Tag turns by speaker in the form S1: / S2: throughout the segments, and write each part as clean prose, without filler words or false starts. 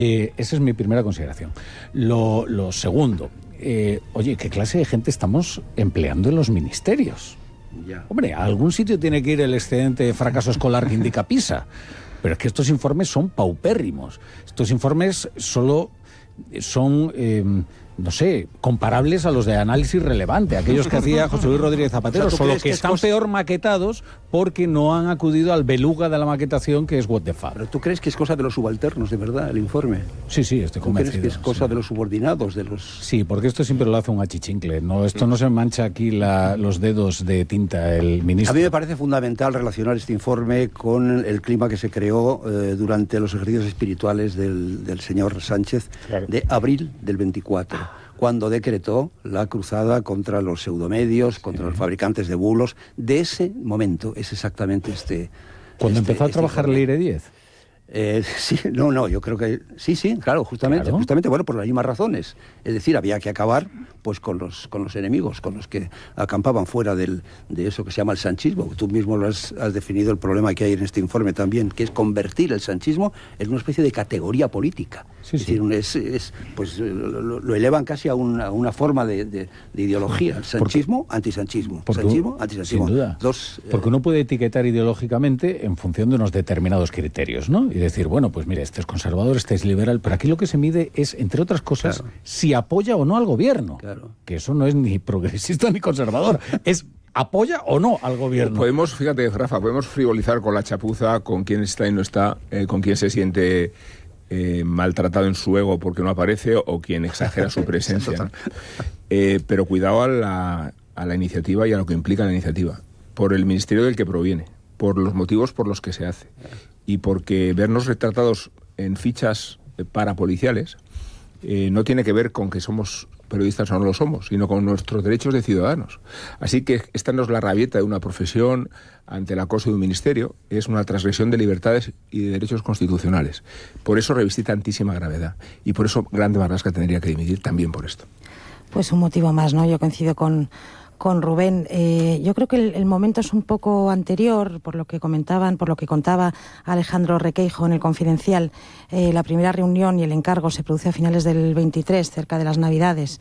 S1: Esa es mi primera consideración. Lo segundo, oye, ¿qué clase de gente estamos empleando en los ministerios?
S2: Ya.
S1: Hombre, a algún sitio tiene que ir el excedente de fracaso escolar que indica PISA. Pero es que estos informes son paupérrimos. Estos informes solo son, no sé, comparables a los de análisis relevante, aquellos que hacía José Luis Rodríguez Zapatero, solo que están peor maquetados porque no han acudido al beluga de la maquetación, que es What the fuck.
S2: ¿Pero tú crees que es cosa de los subalternos, de verdad, el informe?
S1: Sí, estoy convencido.
S2: ¿Tú crees que es cosa de los subordinados, de los...?
S1: Sí, porque esto siempre lo hace un achichincle. No, esto no se mancha aquí los dedos de tinta el ministro.
S2: A mí me parece fundamental relacionar este informe con el clima que se creó durante los ejercicios espirituales del señor Sánchez, claro, de abril del 24, cuando decretó la cruzada contra los pseudomedios, contra los fabricantes de bulos. De ese momento es exactamente
S1: ¿Cuando empezó a trabajar Leire 10?
S2: Sí, yo creo que sí, claro, justamente, bueno, por las mismas razones. Es decir, había que acabar pues con los enemigos, con los que acampaban fuera de eso que se llama el sanchismo. Tú mismo lo has definido, el problema que hay en este informe también, que es convertir el sanchismo en una especie de categoría política.
S1: Sí,
S2: es decir, pues lo elevan casi a una forma de ideología. El sanchismo, antisanchismo. Sanchismo, antisanchismo.
S1: Sin duda. Porque uno puede etiquetar ideológicamente en función de unos determinados criterios, ¿no? Y decir, bueno, pues mire, este es conservador, este es liberal, pero aquí lo que se mide es, entre otras cosas, claro, si apoya o no al gobierno.
S2: Claro.
S1: Que eso no es ni progresista ni conservador, es apoya o no al gobierno.
S3: Podemos, fíjate, Rafa, podemos frivolizar con la chapuza, con quién está y no está, con quién se siente maltratado en su ego porque no aparece o quien exagera su presencia, ¿no? Pero cuidado a la iniciativa y a lo que implica la iniciativa, por el ministerio del que proviene, por los motivos por los que se hace y porque vernos retratados en fichas parapoliciales no tiene que ver con que somos periodistas o no lo somos, sino con nuestros derechos de ciudadanos. Así que esta no es la rabieta de una profesión ante el acoso de un ministerio, es una transgresión de libertades y de derechos constitucionales. Por eso reviste tantísima gravedad y por eso Grande Marlaska tendría que dimitir también por esto.
S4: Pues un motivo más, ¿no? Yo coincido con Rubén. Yo creo que el momento es un poco anterior, por lo que contaba Alejandro Requeijo en El Confidencial. La primera reunión y el encargo se produce a finales del 23, cerca de las Navidades,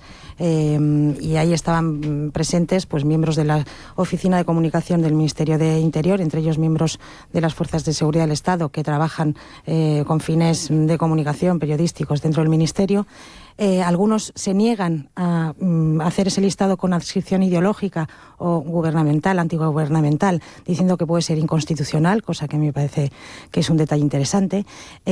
S4: y ahí estaban presentes pues miembros de la Oficina de Comunicación del Ministerio de Interior, entre ellos miembros de las Fuerzas de Seguridad del Estado que trabajan con fines de comunicación periodísticos dentro del Ministerio. Algunos se niegan a hacer ese listado con adscripción ideológica o gubernamental, antigubernamental, diciendo que puede ser inconstitucional, cosa que a mí me parece que es un detalle interesante.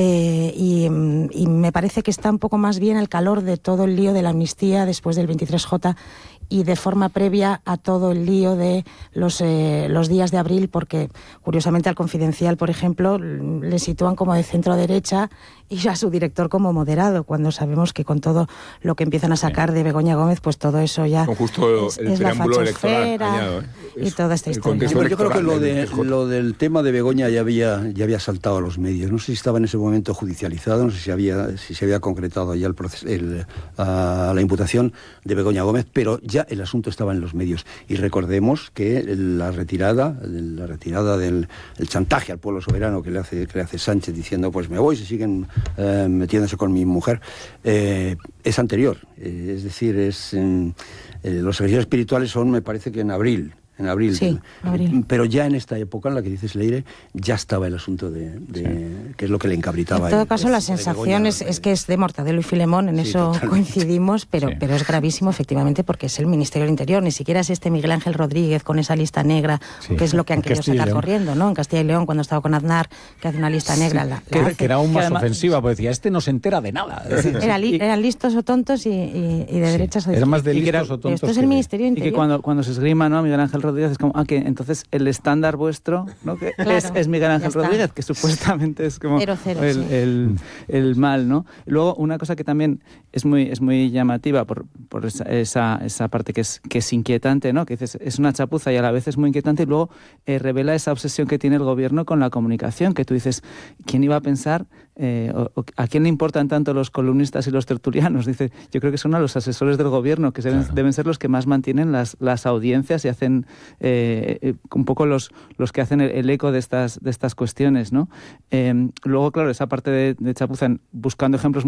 S4: Y me parece que está un poco más bien el calor de todo el lío de la amnistía después del 23J y de forma previa a todo el lío de los días de abril, porque curiosamente al Confidencial, por ejemplo, le sitúan como de centro derecha y a su director como moderado, cuando sabemos que con todo lo que empiezan a sacar de Begoña Gómez, pues todo eso ya
S3: con justo es la fachosfera
S4: y toda esta historia.
S2: Yo creo que lo del tema de Begoña ya había saltado a los medios. No sé si estaba en ese momento judicializado, no sé si se había concretado ya la imputación de Begoña Gómez, pero ya el asunto estaba en los medios. Y recordemos que la retirada del chantaje al pueblo soberano que le hace Sánchez diciendo pues me voy si siguen metiéndose con mi mujer, es anterior. Es decir, los ejercicios espirituales son, me parece que en abril.
S4: Sí, abril.
S2: Pero ya en esta época en la que dices, Leire, ya estaba el asunto de que es lo que le encabritaba.
S4: En todo caso, la sensación es que es de Mortadelo y Filemón, en eso totalmente coincidimos, pero es gravísimo, efectivamente, porque es el Ministerio del Interior, ni siquiera es Miguel Ángel Rodríguez con esa lista negra, que es lo que han querido sacar corriendo, ¿no? En Castilla y León, cuando estaba con Aznar, que hace una lista negra.
S1: Que era aún más además ofensiva, porque decía, no se entera de nada.
S4: Eran listos o tontos y de derechas o de...
S1: Era más de listos o tontos.
S4: Esto es el Ministerio del Interior.
S5: Y que cuando se esgrima, ¿no?, Miguel Ángel Rodríguez, es como, que entonces el estándar vuestro, ¿no?, que claro, es Miguel Ángel Rodríguez, que supuestamente es como el mal, ¿no? Y luego una cosa que también es muy llamativa por esa parte que es inquietante, ¿no?, que dices, es una chapuza y a la vez es muy inquietante, y luego revela esa obsesión que tiene el gobierno con la comunicación, que tú dices, ¿quién iba a pensar ¿a quién le importan tanto los columnistas y los tertulianos? Dice, yo creo que son a los asesores del gobierno, que deben ser los que más mantienen las audiencias y hacen un poco los que hacen el eco de estas cuestiones, ¿no? Luego, claro, esa parte de chapuza, buscando ejemplos